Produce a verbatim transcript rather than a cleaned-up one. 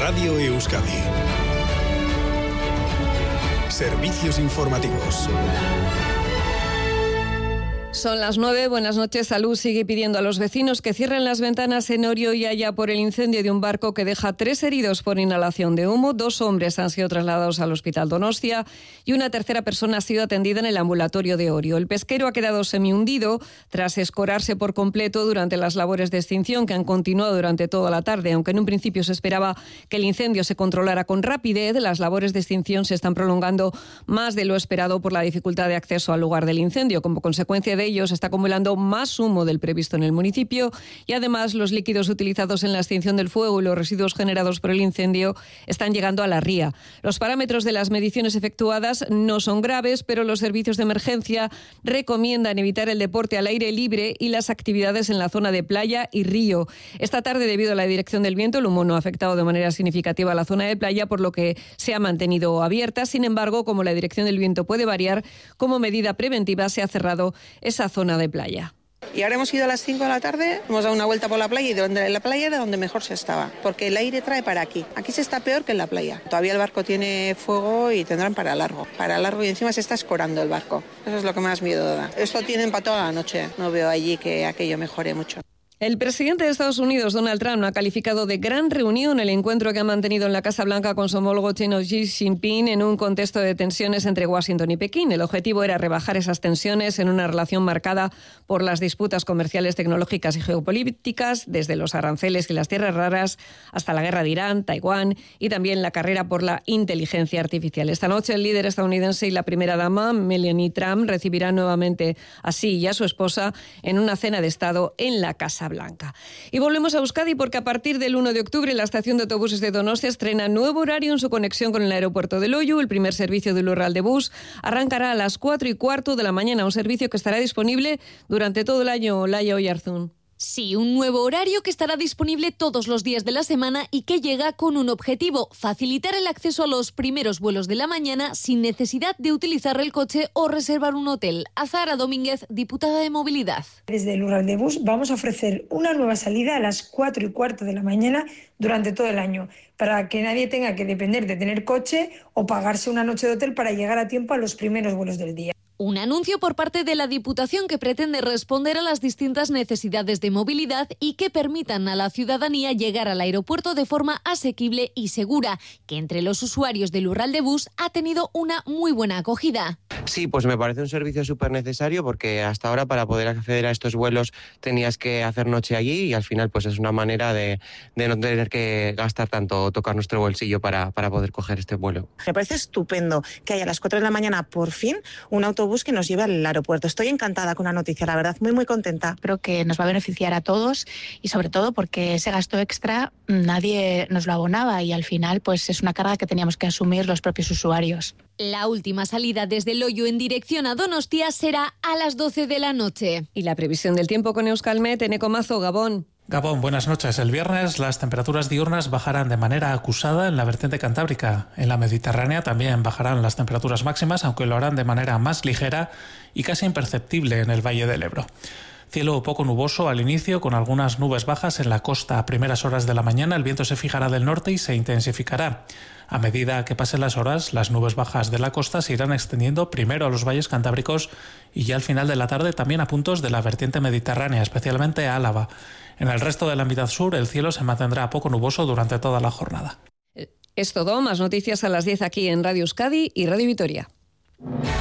Radio Euskadi. Servicios informativos. Son las nueve. Buenas noches. Salud sigue pidiendo a los vecinos que cierren las ventanas en Orio y Haya por el incendio de un barco que deja tres heridos por inhalación de humo. Dos hombres han sido trasladados al Hospital Donostia y una tercera persona ha sido atendida en el ambulatorio de Orio. El pesquero ha quedado semihundido tras escorarse por completo durante las labores de extinción que han continuado durante toda la tarde. Aunque en un principio se esperaba que el incendio se controlara con rapidez, las labores de extinción se están prolongando más de lo esperado por la dificultad de acceso al lugar del incendio. Como consecuencia de ello, se está acumulando más humo del previsto en el municipio y además los líquidos utilizados en la extinción del fuego y los residuos generados por el incendio están llegando a la ría. Los parámetros de las mediciones efectuadas no son graves, pero los servicios de emergencia recomiendan evitar el deporte al aire libre y las actividades en la zona de playa y río. Esta tarde, debido a la dirección del viento, el humo no ha afectado de manera significativa a la zona de playa, por lo que se ha mantenido abierta. Sin embargo, como la dirección del viento puede variar, como medida preventiva se ha cerrado esa zona de playa. Y ahora hemos ido a las cinco de la tarde, hemos dado una vuelta por la playa y de donde la playa era donde mejor se estaba, porque el aire trae para aquí. Aquí se está peor que en la playa. Todavía el barco tiene fuego y tendrán para largo. Para largo y encima se está escorando el barco. Eso es lo que más miedo da. Esto tienen para toda la noche. No veo allí que aquello mejore mucho. El presidente de Estados Unidos, Donald Trump, ha calificado de gran reunión el encuentro que ha mantenido en la Casa Blanca con su homólogo chino Xi Jinping en un contexto de tensiones entre Washington y Pekín. El objetivo era rebajar esas tensiones en una relación marcada por las disputas comerciales, tecnológicas y geopolíticas, desde los aranceles y las tierras raras hasta la guerra de Irán, Taiwán y también la carrera por la inteligencia artificial. Esta noche el líder estadounidense y la primera dama, Melania Trump, recibirán nuevamente a Xi y a su esposa en una cena de Estado en la Casa Blanca. Y volvemos a Euskadi porque a partir del uno de octubre la estación de autobuses de Donostia estrena nuevo horario en su conexión con el aeropuerto de Loiu. El primer servicio del Lurraldebus arrancará a las cuatro y cuarto de la mañana, un servicio que estará disponible durante todo el año. Laia Oyarzún. Sí, un nuevo horario que estará disponible todos los días de la semana y que llega con un objetivo: facilitar el acceso a los primeros vuelos de la mañana sin necesidad de utilizar el coche o reservar un hotel. Azahara Domínguez, diputada de Movilidad. Desde el Lurraldebus vamos a ofrecer una nueva salida a las cuatro y cuarto de la mañana durante todo el año, para que nadie tenga que depender de tener coche o pagarse una noche de hotel para llegar a tiempo a los primeros vuelos del día. Un anuncio por parte de la Diputación que pretende responder a las distintas necesidades de movilidad y que permitan a la ciudadanía llegar al aeropuerto de forma asequible y segura, que entre los usuarios del Lurraldebus ha tenido una muy buena acogida. Sí, pues me parece un servicio súper necesario porque hasta ahora para poder acceder a estos vuelos tenías que hacer noche allí y al final pues es una manera de, de no tener que gastar tanto o tocar nuestro bolsillo para, para poder coger este vuelo. Me parece estupendo que haya a las cuatro de la mañana por fin un autobús que nos lleve al aeropuerto. Estoy encantada con la noticia, la verdad, muy muy contenta. Creo que nos va a beneficiar a todos y sobre todo porque ese gasto extra nadie nos lo abonaba y al final pues es una carga que teníamos que asumir los propios usuarios. La última salida desde Loiu en dirección a Donostia será a las doce de la noche. Y la previsión del tiempo con Euskalmet, Eneco Mazo, Gabón. Gabón, buenas noches. El viernes las temperaturas diurnas bajarán de manera acusada en la vertiente cantábrica. En la Mediterránea también bajarán las temperaturas máximas, aunque lo harán de manera más ligera y casi imperceptible en el Valle del Ebro. Cielo poco nuboso al inicio, con algunas nubes bajas en la costa a primeras horas de la mañana. El viento se fijará del norte y se intensificará. A medida que pasen las horas, las nubes bajas de la costa se irán extendiendo primero a los valles cantábricos y ya al final de la tarde también a puntos de la vertiente mediterránea, especialmente a Álava. En el resto de la mitad sur, el cielo se mantendrá poco nuboso durante toda la jornada. Es todo. Más noticias a las diez aquí en Radio Euskadi y Radio Vitoria.